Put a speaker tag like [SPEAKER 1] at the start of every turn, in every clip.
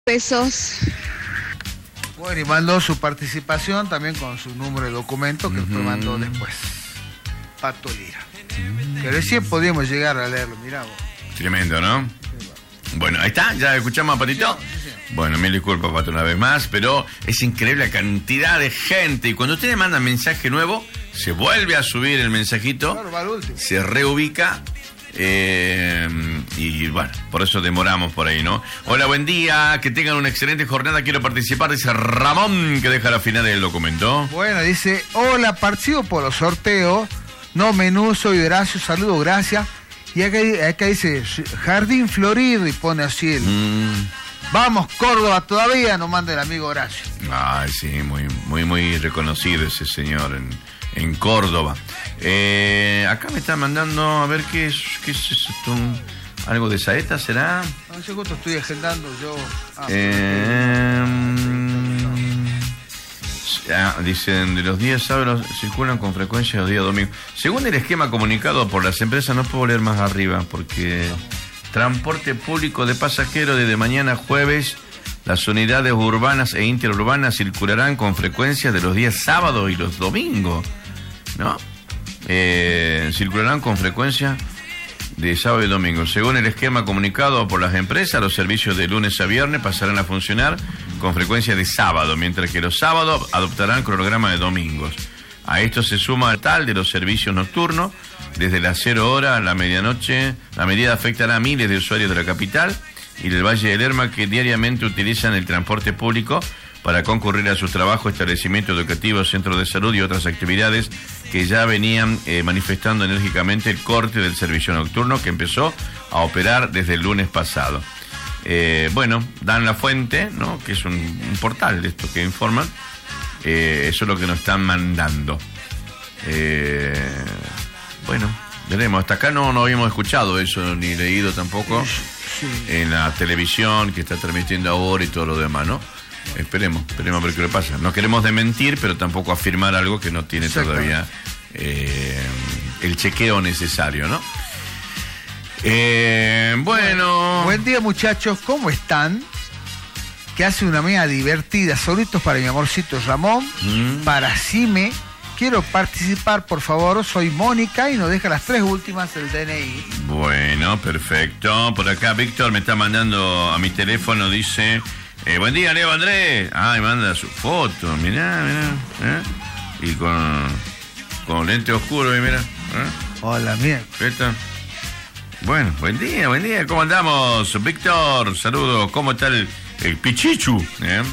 [SPEAKER 1] Pesos.
[SPEAKER 2] Bueno, y mandó su participación también con su número de documento que después mandó después. Pato Lira. Que recién podíamos llegar a leerlo, mirá vos.
[SPEAKER 3] Tremendo, ¿no? Bueno, ahí está, ya escuchamos a Patito.
[SPEAKER 2] Sí.
[SPEAKER 3] Bueno, mil disculpas, Pato, una vez más, pero es increíble la cantidad de gente. Y cuando ustedes mandan mensaje nuevo, se vuelve a subir el mensajito,
[SPEAKER 2] Claro, va al último.
[SPEAKER 3] se reubica. Y bueno, por eso demoramos por ahí, ¿no? Hola, buen día, que tengan una excelente jornada, quiero participar, dice Ramón, que deja la final del documento.
[SPEAKER 2] Bueno, dice, hola, participo por los sorteos. No, menú, soy Horacio, saludo, gracias. Y acá dice, Jardín Florido, y pone así el... Vamos, Córdoba, todavía nos manda el amigo Horacio.
[SPEAKER 3] Ay, sí, muy reconocido ese señor en Córdoba. Acá me está mandando, a ver qué es esto, algo de Saeta, ¿será?
[SPEAKER 2] No sé cuánto estoy agendando yo.
[SPEAKER 3] Dicen, de los días sábados circulan con frecuencia los días domingos. Según el esquema comunicado por las empresas, no puedo leer más arriba, porque transporte público de pasajeros desde mañana jueves, las unidades urbanas e interurbanas circularán con frecuencia de los días sábados y los domingos, ¿no? Circularán con frecuencia de sábado y domingo. Según el esquema comunicado por las empresas, los servicios de lunes a viernes pasarán a funcionar con frecuencia de sábado, mientras que los sábados adoptarán cronograma de domingos. A esto se suma tal de los servicios nocturnos. Desde las 0 horas a la medianoche, la medida afectará a miles de usuarios de la capital y del Valle del Lerma que diariamente utilizan el transporte público para concurrir a sus trabajos, establecimientos educativos, centros de salud y otras actividades que ya venían manifestando enérgicamente el corte del servicio nocturno que empezó a operar desde el lunes pasado. Bueno, dan la fuente, ¿no? Que es un portal de esto que informan. Eso es lo que nos están mandando. Bueno, veremos. Hasta acá no habíamos escuchado eso, ni leído tampoco en la televisión que está transmitiendo ahora y todo lo demás, ¿no? Esperemos a ver qué le pasa. No queremos desmentir, pero tampoco afirmar algo que no tiene todavía el chequeo necesario, ¿no? Bueno.
[SPEAKER 2] Buen día, muchachos, ¿cómo están? Que hace una media divertida. Saludos para mi amorcito Ramón, para Cime. Quiero participar, por favor. Soy Mónica y nos deja las 3 últimas del DNI. Bueno,
[SPEAKER 3] perfecto. Por acá Víctor me está mandando a mi teléfono, dice... buen día, Leo Andrés. Ay, manda su foto, mirá. Y con lente oscuro, mirá.
[SPEAKER 2] Hola, mierda.
[SPEAKER 3] Bueno, buen día. ¿Cómo andamos, Víctor? Saludos. ¿Cómo está el Pichichu?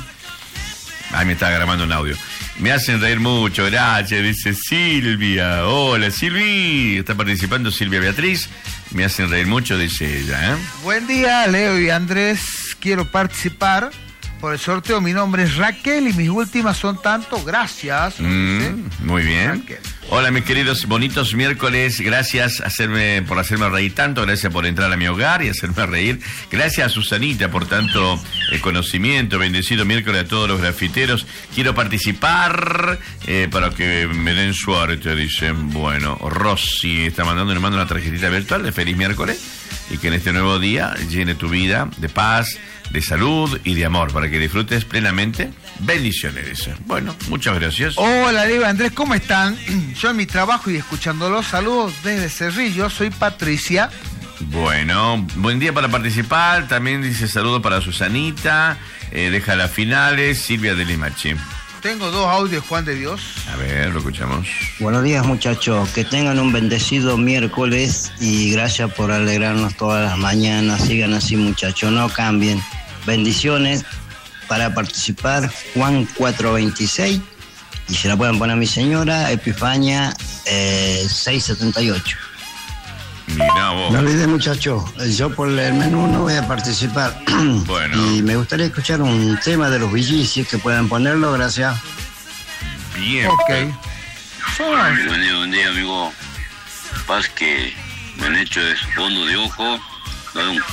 [SPEAKER 3] Ay, me está grabando un audio. Me hacen reír mucho, gracias, dice Silvia. Hola, Silvi. Está participando Silvia Beatriz. Me hacen reír mucho, dice ella.
[SPEAKER 2] Buen día, Leo y Andrés. Quiero participar por el sorteo. Mi nombre es Raquel y mis últimas son tanto. Gracias.
[SPEAKER 3] Muy bien.
[SPEAKER 2] Raquel.
[SPEAKER 3] Hola, mis queridos bonitos miércoles. Gracias por hacerme reír tanto. Gracias por entrar a mi hogar y hacerme reír. Gracias a Susanita por tanto conocimiento. Bendecido miércoles a todos los grafiteros. Quiero participar para que me den suerte, dicen. Bueno, Rosy está le mando una tarjetita virtual de feliz miércoles y que en este nuevo día llene tu vida de paz, de salud y de amor para que disfrutes plenamente. Bendiciones, dice. Bueno, muchas gracias.
[SPEAKER 2] Hola, Leo y Andrés, ¿cómo están? Yo en mi trabajo y escuchándolos, saludos desde Cerrillo, soy Patricia.
[SPEAKER 3] Bueno, buen día para participar. También dice saludos para Susanita. Deja las finales, Silvia de Limachi.
[SPEAKER 2] Tengo 2 audios, Juan de Dios.
[SPEAKER 3] A ver, lo escuchamos.
[SPEAKER 4] Buenos días, muchachos. Que tengan un bendecido miércoles y gracias por alegrarnos todas las mañanas. Sigan así, muchachos, no cambien. Bendiciones. Para participar, Juan 426. Y se la pueden poner a mi señora, Epifania 678.
[SPEAKER 3] Mirá vos.
[SPEAKER 4] No olvides, muchachos, yo por el menú no voy a participar.
[SPEAKER 3] Bueno.
[SPEAKER 4] Y me gustaría escuchar un tema de los Villicis que puedan ponerlo, gracias.
[SPEAKER 3] Bien.
[SPEAKER 2] Ok.
[SPEAKER 5] Buen día, amigo. Paz que me han hecho de su fondo de ojo, dado un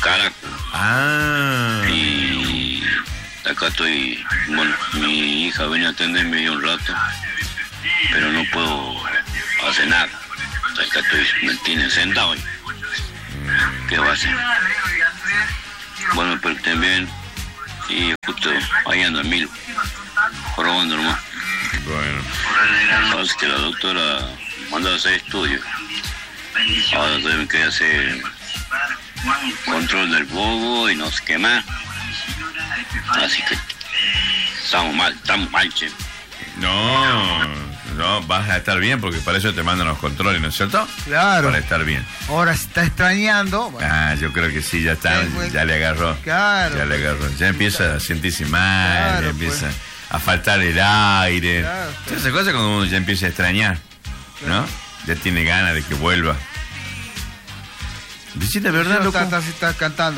[SPEAKER 5] caraco. Y acá estoy, bueno, mi hija venía a atenderme un rato, pero no puedo hacer nada. Acá estoy, me tienen sentado ahí. ¿Qué va a hacer? Bueno, pero también Y justo ahí ando en Milo, probando nomás.
[SPEAKER 3] Bueno.
[SPEAKER 5] Sabes que la doctora mandó a hacer estudios. Ahora también quería hacer control del fuego y no sé qué más. Así que estamos mal, che.
[SPEAKER 3] No, vas a estar bien porque para eso te mandan los controles, ¿no es cierto?
[SPEAKER 2] Claro.
[SPEAKER 3] Para estar bien.
[SPEAKER 2] Ahora se está extrañando. Bueno.
[SPEAKER 3] Yo creo que sí, ya está, ya le agarró.
[SPEAKER 2] Claro.
[SPEAKER 3] Ya le agarró. Ya empieza a sentirse mal,
[SPEAKER 2] Claro,
[SPEAKER 3] ya empieza
[SPEAKER 2] pues.
[SPEAKER 3] a faltar el aire.
[SPEAKER 2] Claro,
[SPEAKER 3] Todas esas cosas cuando uno ya empieza a extrañar, ¿no? Ya tiene ganas de que vuelva. Decite la verdad, loco.
[SPEAKER 2] Está cantando,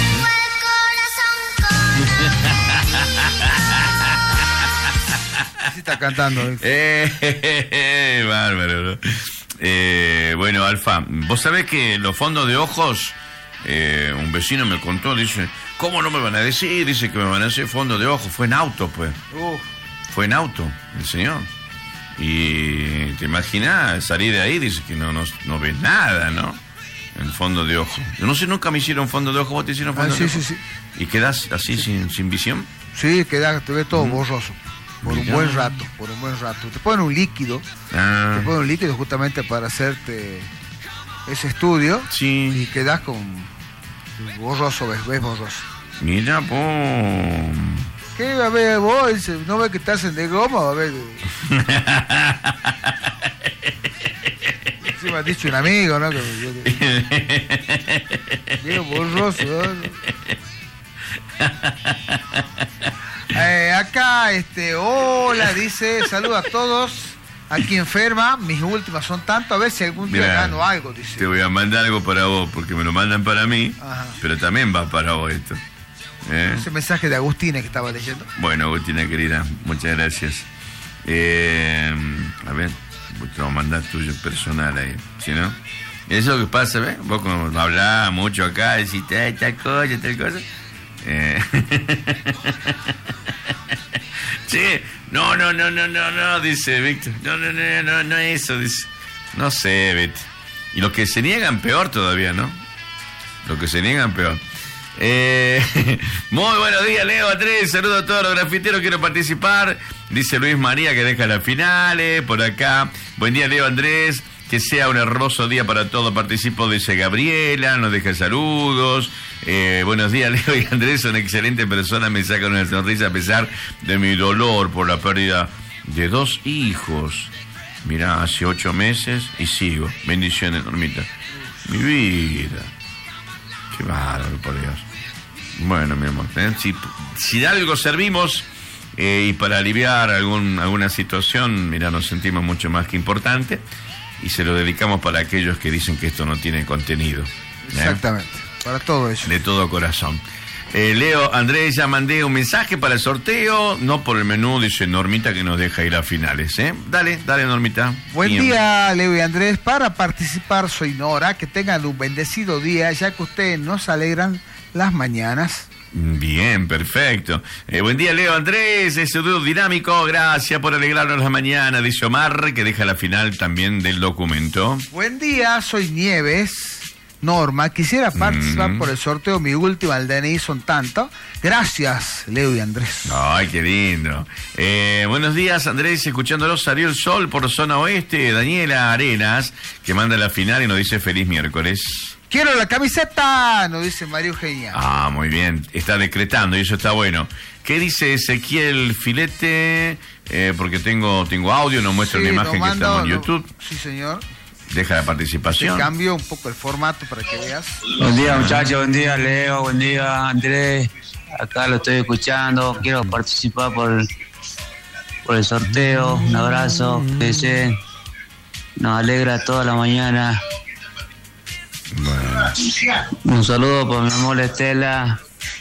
[SPEAKER 2] Sí está cantando.
[SPEAKER 3] Bárbaro, ¿no? Bueno, Alfa, vos sabés que los fondos de ojos, un vecino me contó, dice, ¿cómo no me van a decir? Dice que me van a hacer fondos de ojos. Fue en auto, pues. Fue en auto, el señor. Y te imaginas salir de ahí, dice que no ves nada, ¿no? El fondo de ojo. Yo no sé, nunca me hicieron fondo de ojo. ¿Vos te hicieron fondo de ojo?
[SPEAKER 2] Sí.
[SPEAKER 3] ¿Y quedás así sin visión?
[SPEAKER 2] Sí, te ves todo borroso. Por un buen rato. Te ponen un líquido. Justamente para hacerte ese estudio.
[SPEAKER 3] Sí.
[SPEAKER 2] Y quedás con borroso, ves borroso.
[SPEAKER 3] Mira, po.
[SPEAKER 2] ¿Qué va a ver vos? ¿No ves que estás en de goma? Va a ver. Sí me ha dicho un amigo, ¿no? Digo borroso, ¿no? Acá, hola, dice, saluda a todos. Aquí enferma, mis últimas son tanto, a ver si algún día gano algo, dice.
[SPEAKER 3] Te voy a mandar algo para vos, porque me lo mandan para mí.
[SPEAKER 2] Ajá.
[SPEAKER 3] Pero también va para vos esto.
[SPEAKER 2] Ese mensaje de Agustina que estaba leyendo.
[SPEAKER 3] Bueno, Agustina querida, muchas gracias. A ver, te voy a mandar tuyo personal ahí, ¿sí no? Eso que pasa, ¿ves? Vos como hablás mucho acá, decís tal cosa. Che, no, dice Víctor. No eso, dice. No sé, vete. Y los que se niegan peor todavía, ¿no? Los que se niegan peor. Muy buenos días, Leo, Andrés, saludo a todos los grafiteros, quiero participar, dice Luis María que deja las finales, por acá, buen día Leo, Andrés, que sea un hermoso día para todos, participo, dice Gabriela, nos deja saludos, buenos días Leo y Andrés, son excelentes personas, me sacan una sonrisa a pesar de mi dolor por la pérdida de 2 hijos, mirá, hace 8 meses y sigo, bendiciones, Normita, mi vida. Qué bárbaro, por Dios. Bueno, mi amor, si de algo servimos y para aliviar alguna situación, mira, nos sentimos mucho más que importante y se lo dedicamos para aquellos que dicen que esto no tiene contenido.
[SPEAKER 2] Exactamente, para todo eso.
[SPEAKER 3] De todo corazón. Leo, Andrés, ya mandé un mensaje para el sorteo, no por el menú, dice Normita que nos deja ir a finales, ¿eh? Dale, Normita.
[SPEAKER 2] Buen día, Leo y Andrés. Para participar soy Nora, que tengan un bendecido día, ya que ustedes nos alegran las mañanas.
[SPEAKER 3] Bien, perfecto. Buen día, Leo, Andrés, ese dúo dinámico, gracias por alegrarnos la mañana, dice Omar, que deja la final también del documento.
[SPEAKER 2] Buen día, soy Nieves. Norma, quisiera participar por el sorteo, mi última, el DNI son tanto. Gracias, Leo y Andrés.
[SPEAKER 3] Ay, qué lindo. Buenos días, Andrés, escuchándolos, salió el sol por zona oeste. Daniela Arenas, que manda la final y nos dice feliz miércoles.
[SPEAKER 2] Quiero la camiseta, nos dice María Eugenia.
[SPEAKER 3] Ah, muy bien, está decretando y eso está bueno. ¿Qué dice Ezequiel Filete? Porque tengo audio, nos muestra una imagen que estamos en YouTube.
[SPEAKER 2] Sí, señor.
[SPEAKER 3] Deja la participación.
[SPEAKER 2] Te cambio un poco el formato para que veas.
[SPEAKER 1] Buen día, muchachos. Buen día, Leo. Buen día, Andrés. Acá lo estoy escuchando. Quiero participar por el sorteo. Un abrazo. Que nos alegra toda la mañana.
[SPEAKER 3] Bueno.
[SPEAKER 1] Un saludo por mi amor Estela.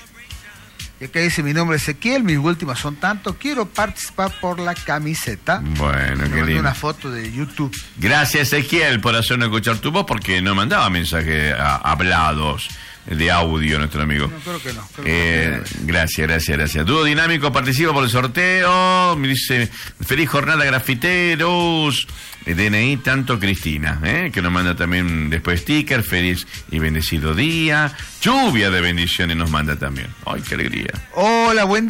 [SPEAKER 2] Y acá dice mi nombre es Ezequiel, mis últimas son tanto, quiero participar por la camiseta.
[SPEAKER 3] Bueno, qué lindo.
[SPEAKER 2] Una foto de YouTube.
[SPEAKER 3] Gracias, Ezequiel, por hacernos escuchar tu voz, porque no mandaba mensajes hablados. de audio nuestro amigo.
[SPEAKER 2] No, creo que no.
[SPEAKER 3] Gracias. Dúo Dinámico participa por el sorteo. Me dice, feliz jornada grafiteros. DNI tanto Cristina, que nos manda también después sticker, feliz y bendecido día. Lluvia de bendiciones nos manda también. Ay, qué alegría.
[SPEAKER 2] Hola, buen día.